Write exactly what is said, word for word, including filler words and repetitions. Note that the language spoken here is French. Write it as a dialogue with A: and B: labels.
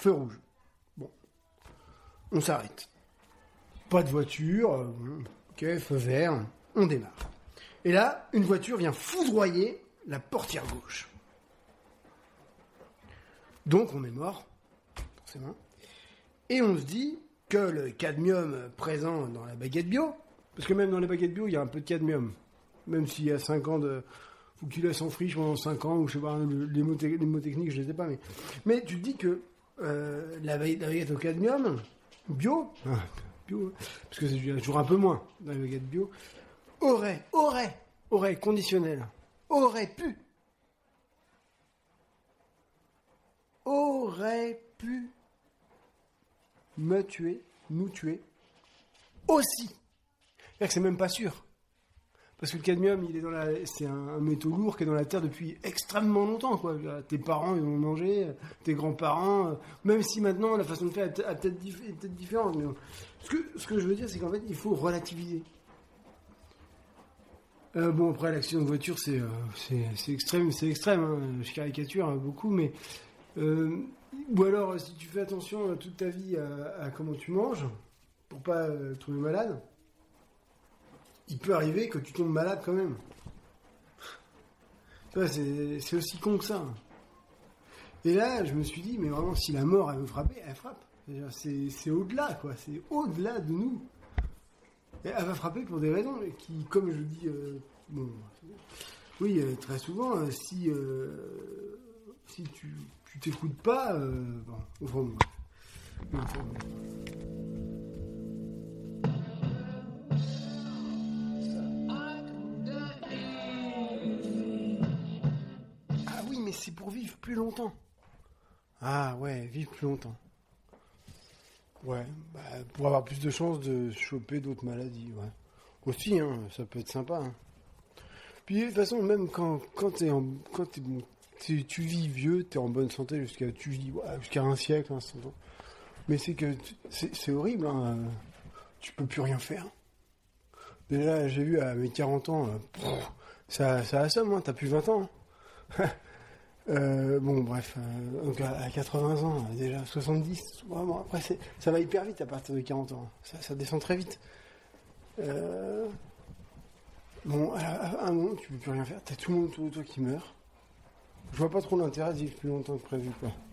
A: feu rouge. Bon, on s'arrête. Pas de voiture, euh, ok, feu vert, on démarre. Et là, une voiture vient foudroyer la portière gauche. Donc on est mort, forcément. Et on se dit que le cadmium présent dans la baguette bio, parce que même dans les baguettes bio, il y a un peu de cadmium, même s'il y a cinq ans de... faut que tu laisses en friche pendant cinq ans, ou je sais pas, les mots, te- les mots techniques, je les ai pas, mais... Mais tu te dis que euh, la, baguette, la baguette au cadmium, bio, ah, bio, parce que c'est toujours un peu moins dans les baguettes bio, aurait, aurait, aurait, conditionnel, aurait pu, aurait pu me tuer, nous tuer, aussi. C'est-à-dire que c'est même pas sûr. Parce que le cadmium, il est dans la, c'est un, un métaux lourd qui est dans la terre depuis extrêmement longtemps, quoi. Tes parents, ils en ont mangé, tes grands-parents, euh, même si maintenant, la façon de faire est, est peut-être, dif- est peut-être différente. Mais bon. ce que, ce que je veux dire, c'est qu'en fait, il faut relativiser. Euh, bon, après, l'accident de voiture, c'est, euh, c'est, c'est extrême, c'est extrême, hein. Je caricature hein, beaucoup, mais, euh, ou alors, si tu fais attention euh, toute ta vie à, à comment tu manges, pour pas euh, tomber malade, il peut arriver que tu tombes malade quand même. Tu vois, c'est, c'est aussi con que ça. Et là, je me suis dit, mais vraiment, si la mort, elle veut frapper, elle frappe. C'est-à-dire, C'est, c'est au-delà, quoi. C'est au-delà de nous. Et elle va frapper pour des raisons qui, comme je dis, euh, bon, oui, euh, très souvent, euh, si, euh, si tu, tu t'écoutes pas, euh, bon, enfin, bon, enfin, bon. Ah oui, mais c'est pour vivre plus longtemps. Ah ouais, vivre plus longtemps. Ouais, bah, pour avoir plus de chances de choper d'autres maladies, ouais. Aussi, hein, ça peut être sympa. Hein. Puis de toute façon, même quand, quand t'es en, quand t'es, bon, t'es- tu vis vieux, t'es en bonne santé jusqu'à, tu vis, ouais, jusqu'à un siècle, hein, cent ans. Mais c'est que, tu- c'est, c'est horrible, hein, euh, tu peux plus rien faire. Déjà, j'ai vu à mes quarante ans, euh, pff, ça, ça assomme, hein, t'as plus vingt ans. Hein. Euh, bon, bref, euh, donc à, à quatre-vingts ans, euh, déjà soixante-dix, vraiment, après c'est, ça va hyper vite à partir de quarante ans, ça, ça descend très vite. Euh, bon, à, à un moment, tu peux plus rien faire, t'as tout le monde autour de toi qui meurt. Je vois pas trop l'intérêt de vivre plus longtemps que prévu, quoi.